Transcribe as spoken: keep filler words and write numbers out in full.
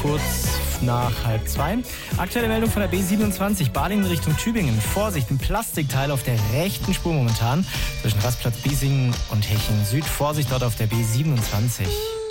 kurz nach halb zwei. Aktuelle Meldung von der B siebenundzwanzig, Balingen Richtung Tübingen. Vorsicht, ein Plastikteil auf der rechten Spur momentan. Zwischen Rastplatz Biesingen und Heching Süd. Vorsicht dort auf der B siebenundzwanzig.